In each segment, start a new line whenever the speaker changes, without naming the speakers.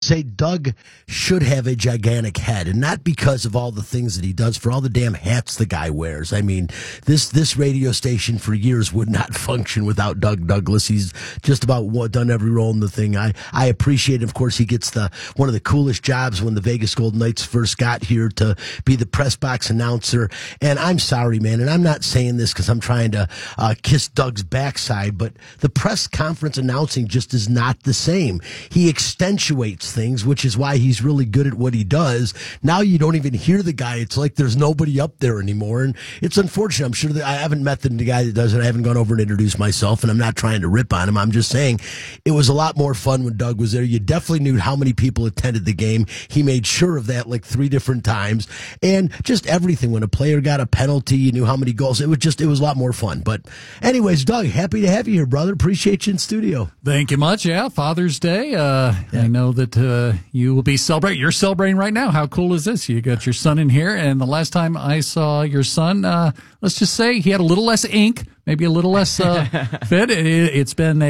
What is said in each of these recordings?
say Doug should have a gigantic head, and not because of all the things that he does, for all the damn hats the guy wears. I mean, this radio station for years would not function without Doug Douglas. He's just about done every role in the thing. I appreciate it. Of course, he gets one of the coolest jobs when the Vegas Golden Knights first got here, to be the press box announcer. And I'm sorry, man, and I'm not saying this because I'm trying to kiss Doug's backside, but the press conference announcing just is not the same. He accentuates things, which is why he's really good at what he does. Now you don't even hear the guy. It's like there's nobody up there anymore, and it's unfortunate. I'm sure that I haven't met the guy that does it. I haven't gone over and introduced myself, and I'm not trying to rip on him. I'm just saying it was a lot more fun when Doug was there. You definitely knew how many people attended the game. He made sure of that like 3 different times, and just everything. When a player got a penalty, you knew how many goals. It was a lot more fun. But anyways, Doug, happy to have you here, brother. Appreciate you in studio.
Thank you much. Yeah, Father's Day. I know that you will be celebrating. You're celebrating right now. How cool is this? You got your son in here, and the last time I saw your son, let's just say he had a little less ink, maybe a little less fit. It's been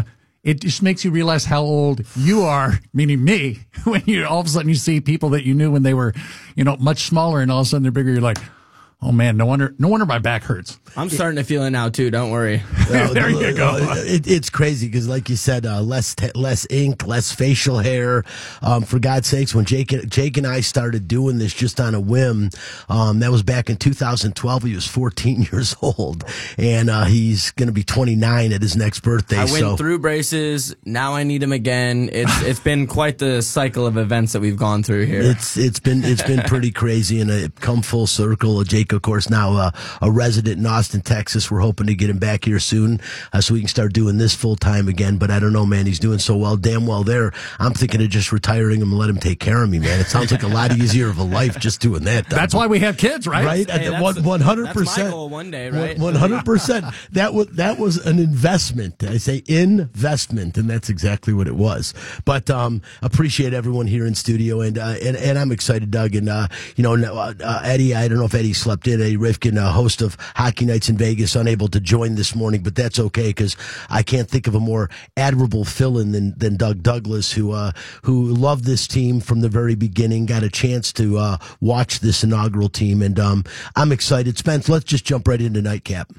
it just makes you realize how old you are, meaning me, when you all of a sudden you see people that you knew when they were, much smaller, and all of a sudden they're bigger. You're like, oh man, no wonder my back hurts.
I'm starting to feel it now too. Don't worry.
There you go.
It's crazy because, like you said, less ink, less facial hair. For God's sakes, when Jake and I started doing this just on a whim, that was back in 2012. He was 14 years old, and he's going to be 29 at his next birthday.
I went through braces. Now I need him again. It's been quite the cycle of events that we've gone through here.
It's been pretty crazy, and it come full circle. Jake, of course, now a resident in Austin, Texas. We're hoping to get him back here soon so we can start doing this full time again. But I don't know, man. He's doing so damn well there. I'm thinking of just retiring him and let him take care of me, man. It sounds like a lot easier of a life just doing that.
That's why we have kids, right?
Right?
Hey,
100%.
That's my goal one day, right?
100%. That was an investment. I say investment, and that's exactly what it was. But appreciate everyone here in studio, and I'm excited, Doug. And Eddie, I don't know if Eddie slept in. Eddie Rifkin, host of Hockey Nights in Vegas, unable to join this morning, but that's okay because I can't think of a more admirable fill-in than Doug Douglas, who loved this team from the very beginning, got a chance to watch this inaugural team, and I'm excited. Spence, let's just jump right into Nightcap.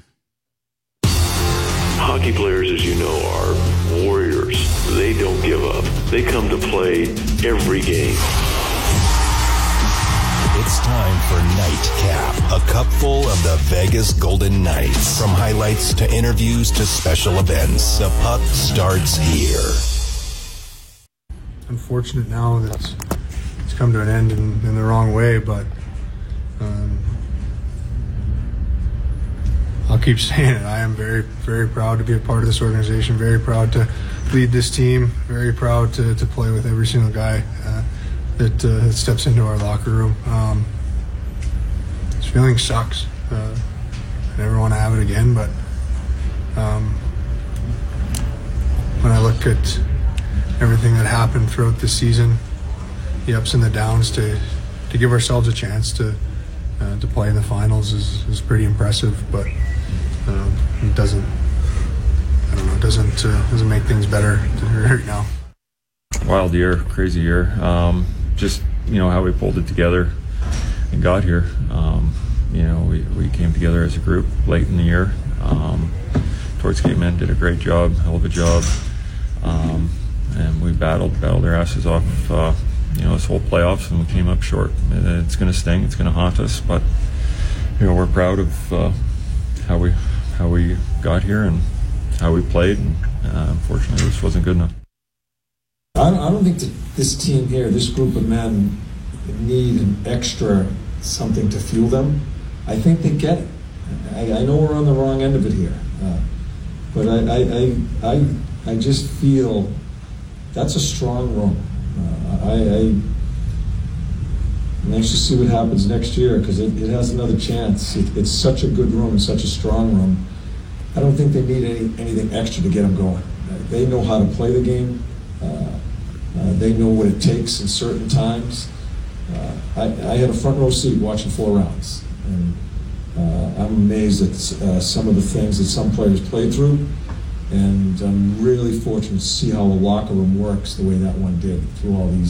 Hockey players, as you know, are warriors. They don't give up. They come to play every game.
It's time for Nightcap, a cupful of the Vegas Golden Knights. From highlights to interviews to special events, the puck starts here.
Unfortunate now that it's come to an end in the wrong way, but I'll keep saying it. I am very, very proud to be a part of this organization, very proud to lead this team, very proud to play with every single guy that steps into our locker room. This feeling sucks. I never want to have it again, but when I look at everything that happened throughout the season, the ups and the downs, to give ourselves a chance to play in the finals is pretty impressive, but it doesn't make things better right now.
Wild year, crazy year. Just how we pulled it together and got here. We came together as a group late in the year. Torts came in, did a great job, hell of a job, and we battled our asses off. This whole playoffs, and we came up short. It's going to sting. It's going to haunt us, but we're proud of how we got here and how we played. And unfortunately, this wasn't good enough.
I don't think that this team here, this group of men, need an extra something to fuel them. I think they get it. I know we're on the wrong end of it here, but I just feel that's a strong room. I'm anxious to see what happens next year because it has another chance. It's such a good room and such a strong room. I don't think they need anything extra to get them going. They know how to play the game. They know what it takes in certain times. I had a front row seat watching 4 rounds, and I'm amazed at some of the things that some players played through, and I'm really fortunate to see how the locker room works the way that one did through all these